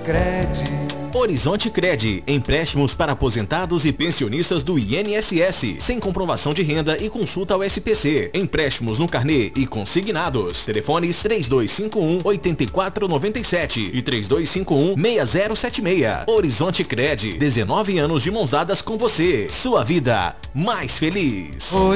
Cred. Horizonte Cred, empréstimos para aposentados e pensionistas do INSS, sem comprovação de renda e consulta ao SPC. Empréstimos no carnê e consignados. Telefones 3251-8497 e 3251-6076. Horizonte Cred, 19 anos de mãos dadas com você. Sua vida mais feliz.